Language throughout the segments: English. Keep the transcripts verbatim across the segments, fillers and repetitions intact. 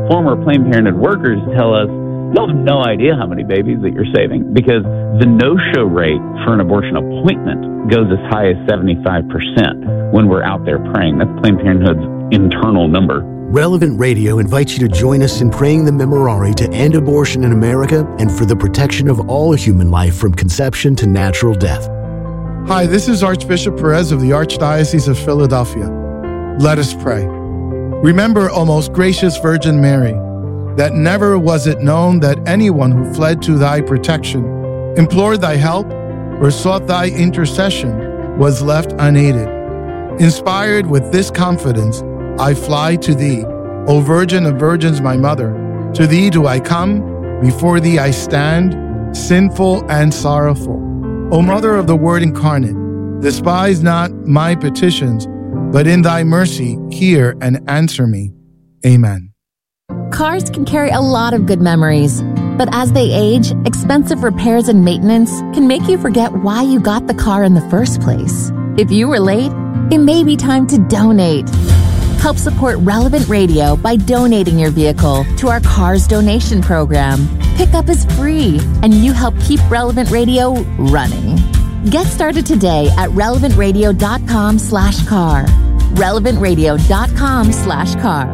former Planned Parenthood workers tell us, you have no idea how many babies that you're saving, because the no-show rate for an abortion appointment goes as high as seventy-five percent when we're out there praying. That's Planned Parenthood's internal number. Relevant Radio invites you to join us in praying the Memorare to end abortion in America and for the protection of all human life from conception to natural death. Hi, this is Archbishop Perez of the Archdiocese of Philadelphia. Let us pray. Remember, O most gracious Virgin Mary, that never was it known that anyone who fled to thy protection, implored thy help, or sought thy intercession was left unaided. Inspired with this confidence, I fly to thee, O Virgin of Virgins, my mother. To thee do I come, before thee I stand, sinful and sorrowful. O Mother of the Word incarnate, despise not my petitions, but in thy mercy hear and answer me. Amen. Cars can carry a lot of good memories, but as they age, expensive repairs and maintenance can make you forget why you got the car in the first place. If you were late, it may be time to donate. Help support Relevant Radio by donating your vehicle to our Cars Donation Program. Pickup is free, and you help keep Relevant Radio running. Get started today at relevantradio.com slash car. relevantradio.com slash car.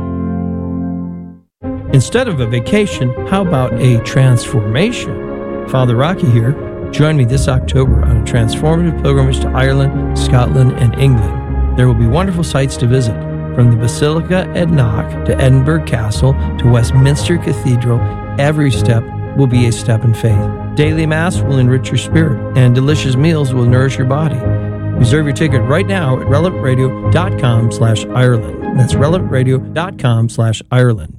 Instead of a vacation, how about a transformation? Father Rocky here. Join me this October on a transformative pilgrimage to Ireland, Scotland, and England. There will be wonderful sights to visit, from the Basilica at Knock to Edinburgh Castle to Westminster Cathedral. Every step will be a step in faith. Daily Mass will enrich your spirit, and delicious meals will nourish your body. Reserve your ticket right now at relevantradio.com slash Ireland. That's relevantradio.com slash Ireland.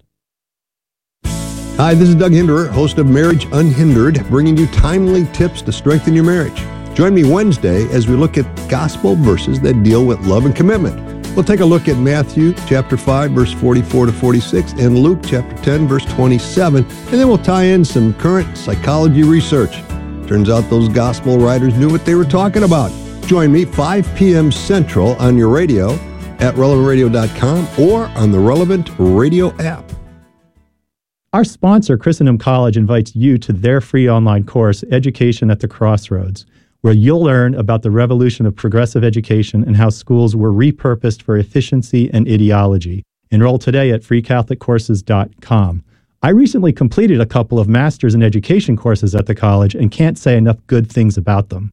Hi, this is Doug Hinderer, host of Marriage Unhindered, bringing you timely tips to strengthen your marriage. Join me Wednesday as we look at gospel verses that deal with love and commitment. We'll take a look at Matthew chapter five, verse forty-four to forty-six, and Luke chapter ten, verse twenty-seven, and then we'll tie in some current psychology research. Turns out those gospel writers knew what they were talking about. Join me five p.m. Central on your radio at relevant radio dot com or on the Relevant Radio app. Our sponsor, Christendom College, invites you to their free online course, Education at the Crossroads, where you'll learn about the revolution of progressive education and how schools were repurposed for efficiency and ideology. Enroll today at free catholic courses dot com. I recently completed a couple of Masters in Education courses at the college and can't say enough good things about them.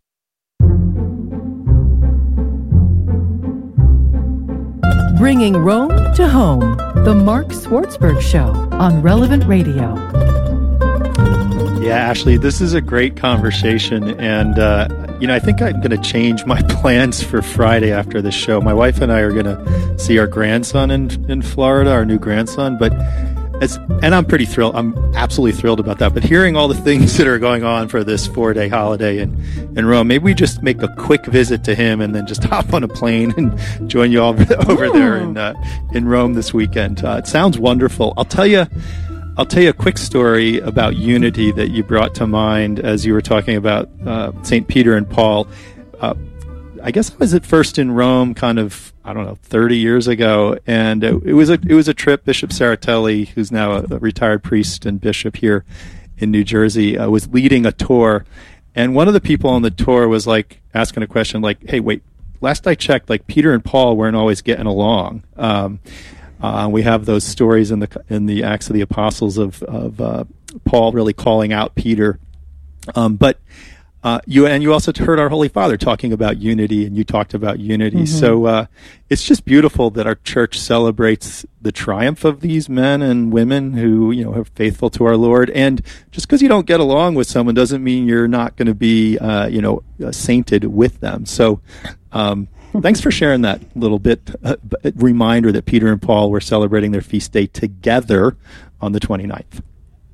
Bringing Rome to home, the Mark Swartzberg Show on Relevant Radio. Yeah, Ashley, this is a great conversation, and uh, you know, I think I'm going to change my plans for Friday after the show. My wife and I are going to see our grandson in in Florida, our new grandson, but as, and I'm pretty thrilled. I'm absolutely thrilled about that. But hearing all the things that are going on for this four-day holiday in, in Rome, maybe we just make a quick visit to him and then just hop on a plane and join you all over there in uh, in Rome this weekend. Uh, it sounds wonderful. I'll tell you. I'll tell you a quick story about unity that you brought to mind as you were talking about uh, Saint Peter and Paul. Uh, I guess I was at first in Rome, kind of, I don't know, thirty years ago, and it, it was a it was a trip. Bishop Saratelli, who's now a, a retired priest and bishop here in New Jersey, uh, was leading a tour, and one of the people on the tour was like asking a question, like, "Hey, wait, last I checked, like Peter and Paul weren't always getting along." Um, Uh, we have those stories in the in the Acts of the Apostles of of uh, Paul really calling out Peter, um, but uh, you and you also heard our Holy Father talking about unity, and you talked about unity. Mm-hmm. So uh, it's just beautiful that our church celebrates the triumph of these men and women who, you know, are faithful to our Lord. And just because you don't get along with someone doesn't mean you're not going to be, uh, you know, uh, sainted with them. So. Um, Thanks for sharing that little bit uh, reminder that Peter and Paul were celebrating their feast day together on the twenty-ninth.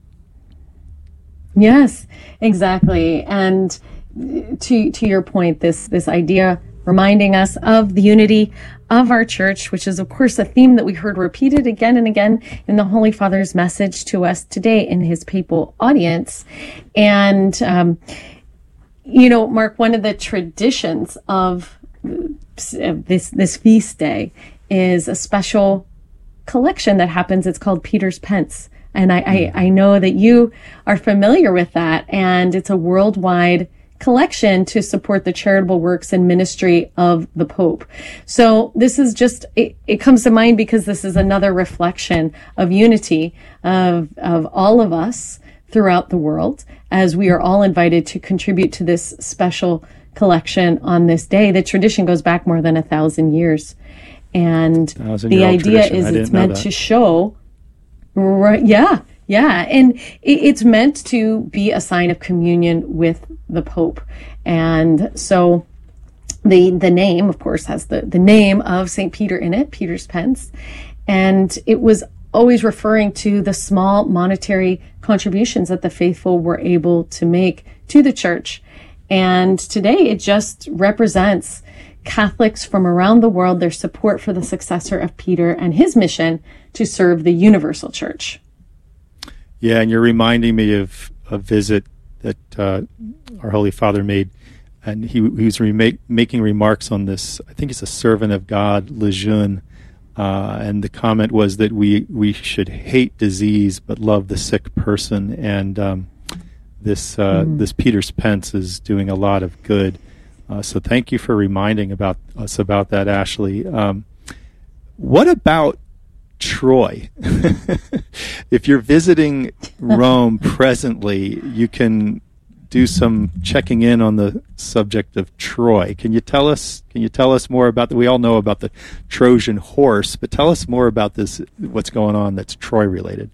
Yes, exactly. And to to your point, this this idea reminding us of the unity of our church, which is, of course, a theme that we heard repeated again and again in the Holy Father's message to us today in his papal audience. And, um, you know, Mark, one of the traditions of this this feast day is a special collection that happens. It's called Peter's Pence. And I, I, I know that you are familiar with that. And it's a worldwide collection to support the charitable works and ministry of the Pope. So this is just, it, it comes to mind because this is another reflection of unity of, of all of us throughout the world, as we are all invited to contribute to this special collection on this day. The tradition goes back more than a thousand years. And the idea is it's meant to show, right, yeah, yeah. And it, it's meant to be a sign of communion with the Pope. And so the the name, of course, has the, the name of Saint Peter in it, Peter's Pence. And it was always referring to the small monetary contributions that the faithful were able to make to the church. And today it just represents Catholics from around the world, their support for the successor of Peter and his mission to serve the universal church. Yeah, and you're reminding me of a visit that uh, our Holy Father made, and he, he was remake, making remarks on this. I think it's a servant of God, Lejeune, uh, and the comment was that we, we should hate disease but love the sick person, and um, this uh, mm. this Peter's Pence is doing a lot of good. Uh, so thank you for reminding about us about that, Ashley. Um, what about Troy? If you're visiting Rome presently, you can do some checking in on the subject of Troy. Can you tell us? Can you tell us more about the? We all know about the Trojan horse, but tell us more about this. What's going on that's Troy related?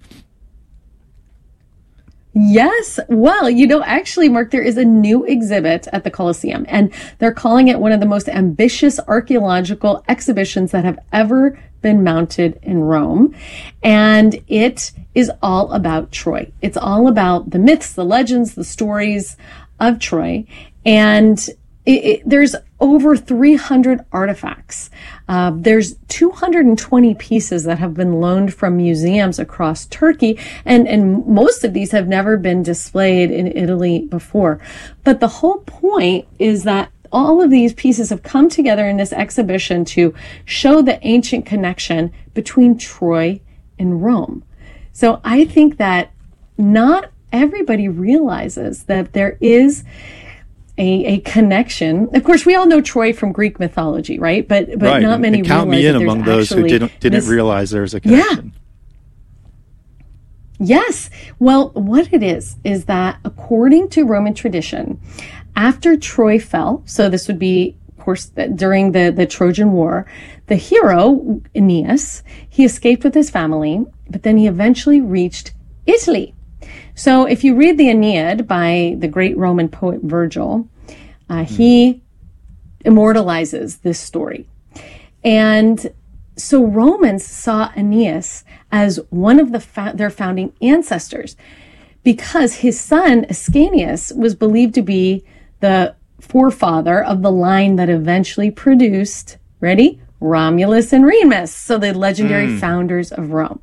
Yes. Well, you know, actually, Mark, there is a new exhibit at the Colosseum, and they're calling it one of the most ambitious archaeological exhibitions that have ever been mounted in Rome. And it is all about Troy. It's all about the myths, the legends, the stories of Troy. And It, it, there's over three hundred artifacts. Uh, there's two hundred twenty pieces that have been loaned from museums across Turkey, and, and most of these have never been displayed in Italy before. But the whole point is that all of these pieces have come together in this exhibition to show the ancient connection between Troy and Rome. So I think that not everybody realizes that there is A, a connection. Of course, we all know Troy from Greek mythology, right? But but right. not many and count realize me in that among those who didn't didn't this, realize there was a connection. Yeah. Yes. Well, what it is is that according to Roman tradition, after Troy fell, so this would be, of course, during the the Trojan War, the hero Aeneas, he escaped with his family, but then he eventually reached Italy. So if you read the Aeneid by the great Roman poet Virgil, uh, he immortalizes this story. And so Romans saw Aeneas as one of the fa- their founding ancestors because his son Ascanius was believed to be the forefather of the line that eventually produced, ready? Romulus and Remus, so the legendary mm. founders of Rome.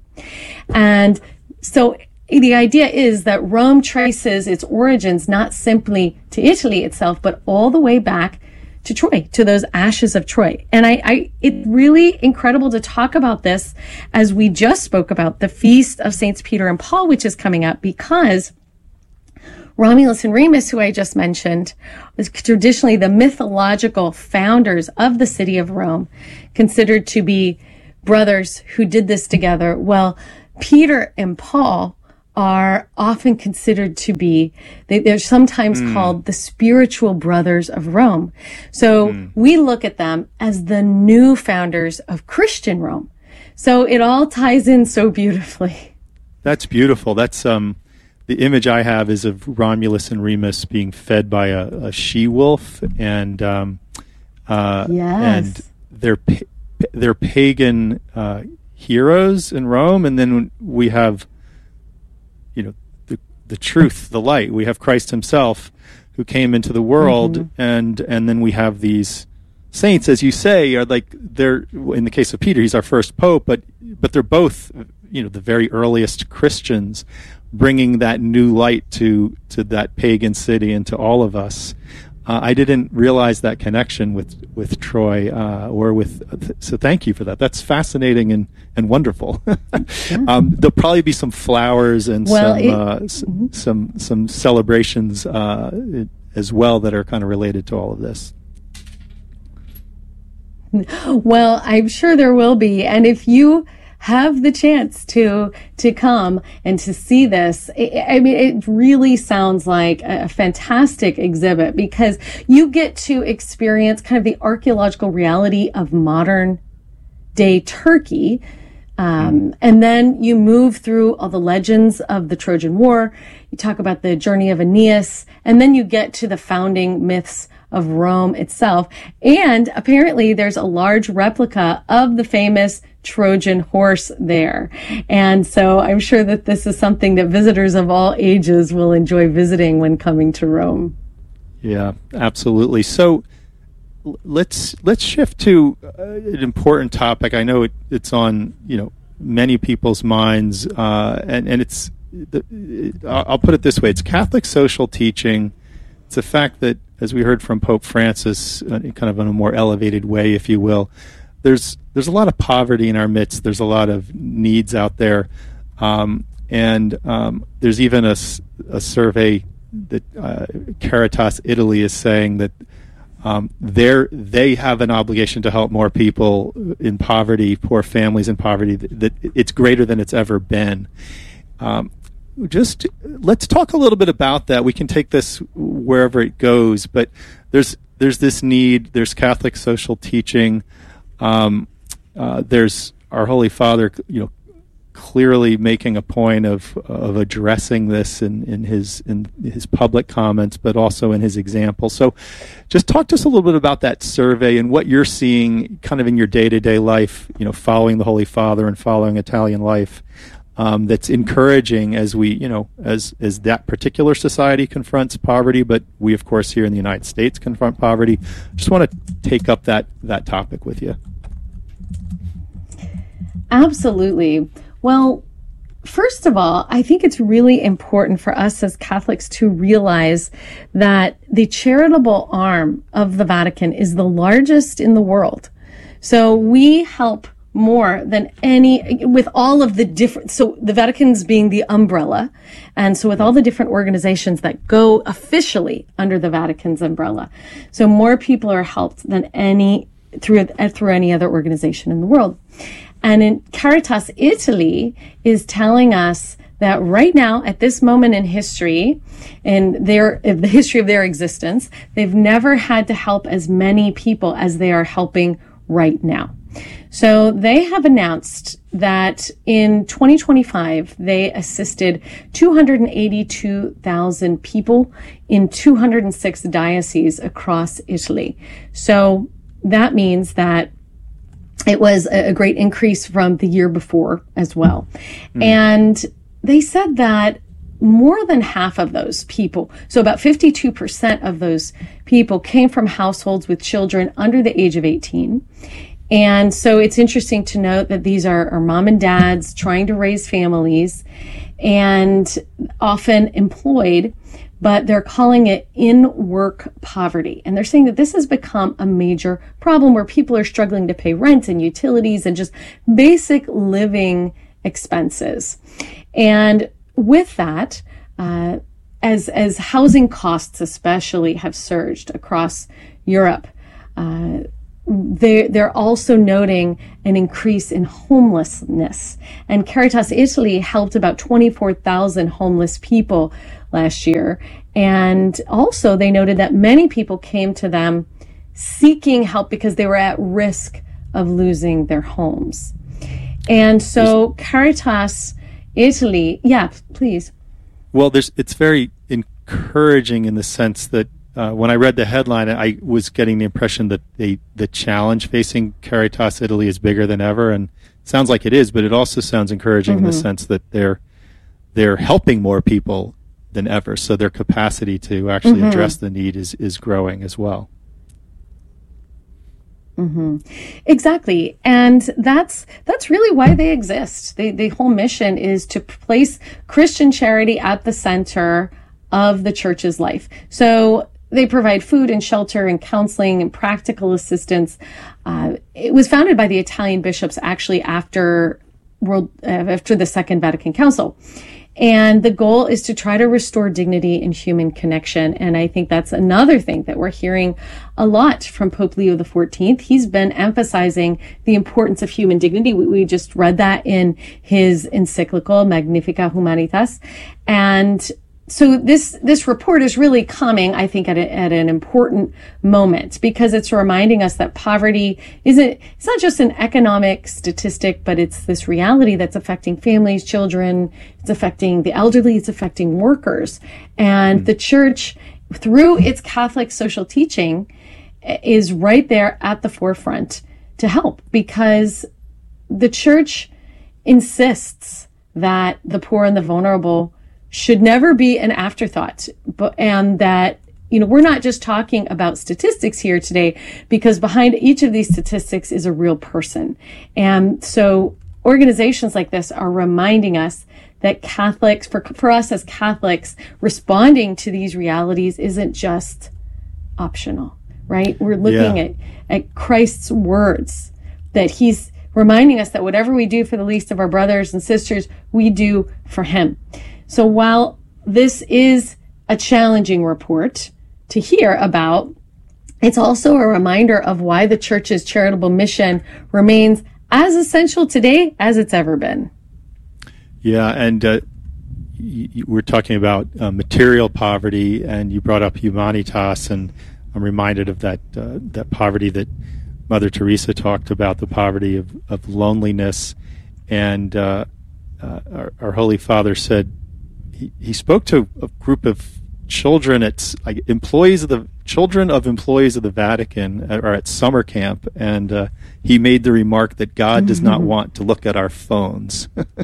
And so the idea is that Rome traces its origins not simply to Italy itself, but all the way back to Troy, to those ashes of Troy. And I, I, it's really incredible to talk about this as we just spoke about the Feast of Saints Peter and Paul, which is coming up, because Romulus and Remus, who I just mentioned, was traditionally the mythological founders of the city of Rome, considered to be brothers who did this together. Well, Peter and Paul are often considered to be, they, they're sometimes mm. called the spiritual brothers of Rome. So mm. we look at them as the new founders of Christian Rome. So it all ties in so beautifully. That's beautiful. That's um, the image I have is of Romulus and Remus being fed by a, a she-wolf, and um, uh, yes. and they're pa- they're pagan uh, heroes in Rome, and then we have, you know, the the truth, the light. We have Christ himself who came into the world, mm-hmm. and and then we have these saints, as you say, are like, they're, in the case of Peter, he's our first pope, but but they're both, you know, the very earliest Christians, bringing that new light to to that pagan city and to all of us. uh, I didn't realize that connection with with Troy uh, or with. Uh, so thank you for that. That's fascinating and and wonderful. um, there'll probably be some flowers and well, some, it, uh, s- mm-hmm. some some celebrations uh, as well that are kind of related to all of this. Well, I'm sure there will be, and if you have the chance to to come and to see this, I mean, it really sounds like a fantastic exhibit because you get to experience kind of the archaeological reality of modern day Turkey. Um, and then you move through all the legends of the Trojan War. You talk about the journey of Aeneas, and then you get to the founding myths of Rome itself. And apparently there's a large replica of the famous Trojan horse there. And so I'm sure that this is something that visitors of all ages will enjoy visiting when coming to Rome. Yeah, absolutely. So let's let's shift to uh, an important topic. I know it, it's on, you know, many people's minds, uh, and, and it's, the, it, I'll put it this way, it's Catholic social teaching. It's a fact that, as we heard from Pope Francis, uh, kind of in a more elevated way, if you will, there's there's a lot of poverty in our midst. There's a lot of needs out there, um, and um, there's even a, a survey that uh, Caritas Italy is saying that um, they they have an obligation to help more people in poverty, poor families in poverty. That, that it's greater than it's ever been. Um, Just let's talk a little bit about that. We can take this wherever it goes, but there's there's this need. There's Catholic social teaching. Um, uh, there's our Holy Father, you know, clearly making a point of of addressing this in, in his in his public comments, but also in his example. So, just talk to us a little bit about that survey and what you're seeing, kind of in your day to day life. You know, following the Holy Father and following Italian life. Um, that's encouraging as we, you know, as as that particular society confronts poverty, but we, of course, here in the United States confront poverty. Just want to take up that that topic with you. Absolutely. Well, first of all, I think it's really important for us as Catholics to realize that the charitable arm of the Vatican is the largest in the world. So we help more than any, with all of the different, so the Vatican's being the umbrella, and so with all the different organizations that go officially under the Vatican's umbrella, so more people are helped than any, through, through any other organization in the world. And in Caritas Italy is telling us that right now, at this moment in history, in their, in the history of their existence, they've never had to help as many people as they are helping right now. So they have announced that in twenty twenty-five, they assisted two hundred eighty-two thousand people in two hundred six dioceses across Italy. So that means that it was a great increase from the year before as well. Mm. And they said that more than half of those people, so about fifty-two percent of those people, came from households with children under the age of eighteen. And so it's interesting to note that these are, are mom and dads trying to raise families and often employed, but they're calling it in-work poverty. And they're saying that this has become a major problem where people are struggling to pay rent and utilities and just basic living expenses. And with that, uh, as, as housing costs especially have surged across Europe, uh, They, they're also noting an increase in homelessness. And Caritas Italy helped about twenty-four thousand homeless people last year. And also they noted that many people came to them seeking help because they were at risk of losing their homes. And so Caritas Italy, yeah, please. Well, there's it's very encouraging in the sense that Uh, when I read the headline, I was getting the impression that the the challenge facing Caritas Italy is bigger than ever, and it sounds like it is. But it also sounds encouraging mm-hmm. in the sense that they're they're helping more people than ever, so their capacity to actually mm-hmm. address the need is is growing as well. Mm-hmm. Exactly, and that's that's really why they exist. The the whole mission is to place Christian charity at the center of the church's life. So they provide food and shelter and counseling and practical assistance. Uh, it was founded by the Italian bishops actually after world uh, after the Second Vatican Council. And the goal is to try to restore dignity and human connection. And I think that's another thing that we're hearing a lot from Pope Leo the fourteenth. He's been emphasizing the importance of human dignity. We, we just read that in his encyclical Magnifica Humanitas. And so this, this report is really coming, I think, at, a, at an important moment, because it's reminding us that poverty isn't, it's not just an economic statistic, but it's this reality that's affecting families, children, it's affecting the elderly, it's affecting workers. And mm. the church, through its Catholic social teaching, is right there at the forefront to help, because the church insists that the poor and the vulnerable should never be an afterthought, but, and that, you know, we're not just talking about statistics here today, because behind each of these statistics is a real person. And so organizations like this are reminding us that Catholics, for, for us as Catholics, responding to these realities isn't just optional, right? We're looking yeah. at, at Christ's words, that he's reminding us that whatever we do for the least of our brothers and sisters, we do for him. So while this is a challenging report to hear about, it's also a reminder of why the church's charitable mission remains as essential today as it's ever been. Yeah, and uh, y- y- we're talking about uh, material poverty, and you brought up Humanitas, and I'm reminded of that uh, that poverty that Mother Teresa talked about, the poverty of, of loneliness. And uh, uh, our, our Holy Father said, He, he spoke to a group of children at like employees of the children of employees of the Vatican at, or at summer camp, and uh, he made the remark that God mm-hmm. does not want to look at our phones,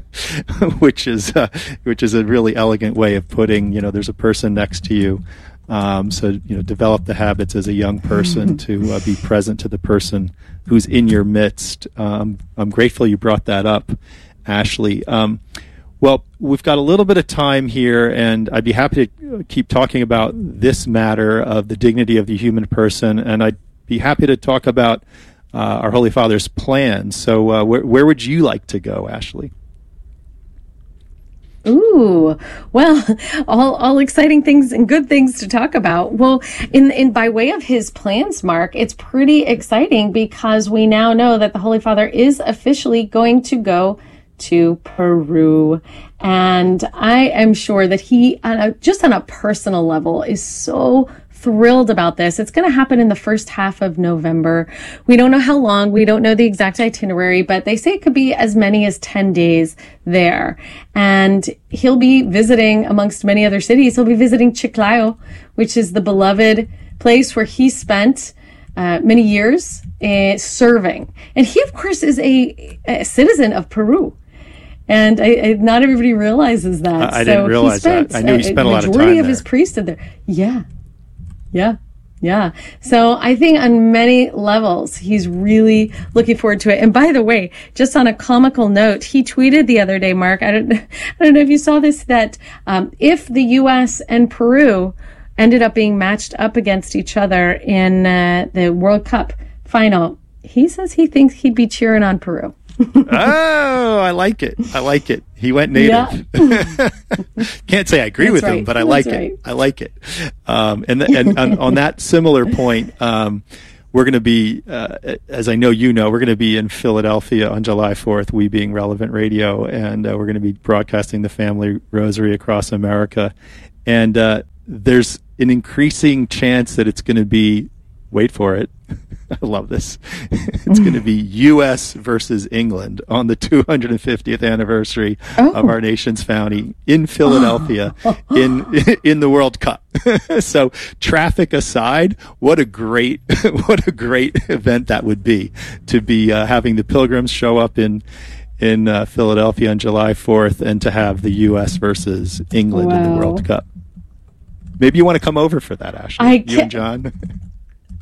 which is uh, which is a really elegant way of putting, you know, there's a person next to you, um, so you know, develop the habits as a young person to uh, be present to the person who's in your midst. Um, I'm grateful you brought that up, Ashley. Um, Well, we've got a little bit of time here, and I'd be happy to keep talking about this matter of the dignity of the human person, and I'd be happy to talk about uh, our Holy Father's plans. So uh, where, where would you like to go, Ashley? Ooh, well, all, all exciting things and good things to talk about. Well, in, in, by way of his plans, Mark, it's pretty exciting because we now know that the Holy Father is officially going to go to Peru. And I am sure that he, on a, just on a personal level, is so thrilled about this. It's going to happen in the first half of November. We don't know how long. We don't know the exact itinerary, but they say it could be as many as ten days there. And he'll be visiting, amongst many other cities, he'll be visiting Chiclayo, which is the beloved place where he spent uh, many years uh, serving. And he, of course, is a, a citizen of Peru. And I, I, not everybody realizes that. I, I so didn't realize spent, that. I knew he spent a, a lot of time there. Majority of his priesthood there. Yeah. Yeah. Yeah. So I think on many levels, he's really looking forward to it. And by the way, just on a comical note, he tweeted the other day, Mark, I don't, I don't know if you saw this, that um, if the U S and Peru ended up being matched up against each other in uh, the World Cup final, he says he thinks he'd be cheering on Peru. Oh, I like it. I like it. He went native. Yeah. Can't say I agree That's with right. him, but I like That's it. Right. I like it. Um, and the, and on, on that similar point, um, we're going to be, uh, as I know you know, we're going to be in Philadelphia on July fourth, we being Relevant Radio, and uh, we're going to be broadcasting the Family Rosary across America. And uh, there's an increasing chance that it's going to be, wait for it, I love this. It's going to be U S versus England on the two hundred fiftieth anniversary oh. of our nation's founding in Philadelphia oh. in in the World Cup. So, traffic aside, what a great what a great event that would be to be uh, having the Pilgrims show up in in uh, Philadelphia on July fourth, and to have the U S versus England wow. in the World Cup. Maybe you want to come over for that, Ashley. I you and John.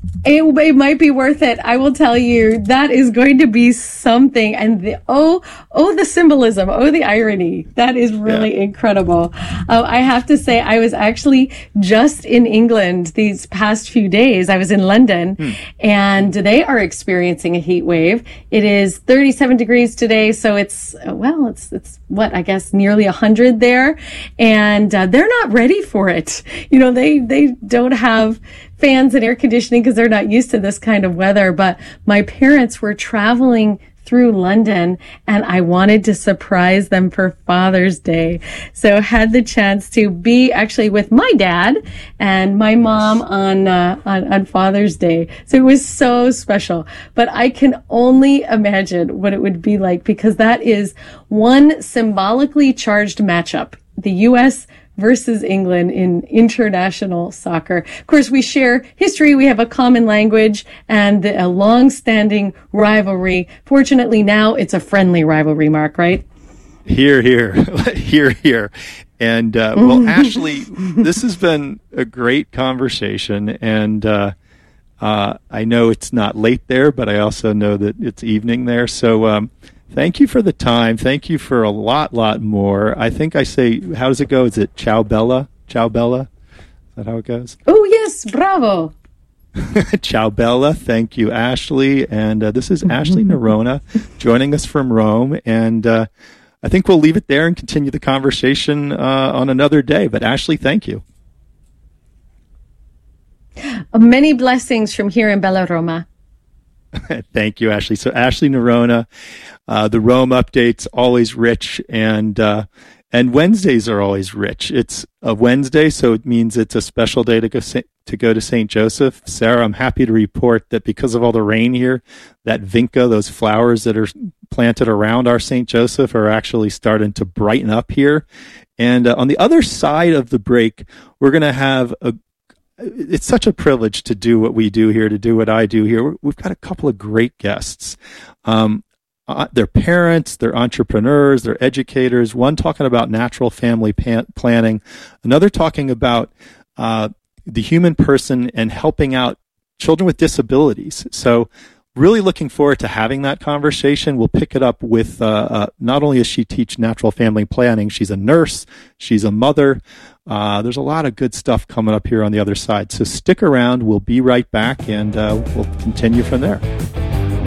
It, it might be worth it. I will tell you, that is going to be something. And the, oh, oh, the symbolism, oh, the irony. That is really yeah. incredible. Uh, I have to say, I was actually just in England these past few days. I was in London hmm. and they are experiencing a heat wave. It is thirty-seven degrees today. So it's, well, it's, it's what, I guess nearly a hundred there. And uh, they're not ready for it. You know, they, they don't have fans and air conditioning because they're not used to this kind of weather. But my parents were traveling through London and I wanted to surprise them for Father's Day. So had the chance to be actually with my dad and my mom on, uh, on, on Father's Day. So it was so special, but I can only imagine what it would be like because that is one symbolically charged matchup. The U S versus England in international soccer. Of course, we share history. We have a common language and a long-standing rivalry. Fortunately, now it's a friendly rivalry, Mark, right? Here, here, here, here. And, uh, well, Ashley, this has been a great conversation. And, uh, uh, I know it's not late there, but I also know that it's evening there. So, um, thank you for the time. Thank you for a lot, lot more. I think I say, how does it go? Is it ciao bella? Ciao bella? Is that how it goes? Oh, yes. Bravo. Ciao bella. Thank you, Ashley. And uh, this is Ashley Nerona joining us from Rome. And uh, I think we'll leave it there and continue the conversation uh, on another day. But Ashley, thank you. Many blessings from here in Bella Roma. Thank you, Ashley. So Ashley Nerona, uh, the Rome updates, always rich, and uh, and Wednesdays are always rich. It's a Wednesday, so it means it's a special day to go to go to Saint Joseph. Sarah, I'm happy to report that because of all the rain here, that vinca, those flowers that are planted around our Saint Joseph, are actually starting to brighten up here. And uh, on the other side of the break, we're going to have a It's such a privilege to do what we do here, to do what I do here. We've got a couple of great guests. Um, uh, they're parents, they're entrepreneurs, they're educators. One talking about natural family pan- planning, another talking about uh, the human person and helping out children with disabilities. So really looking forward to having that conversation. We'll pick it up with, uh, uh, not only does she teach natural family planning, she's a nurse, she's a mother. Uh, there's a lot of good stuff coming up here on the other side. So stick around. We'll be right back and uh, we'll continue from there.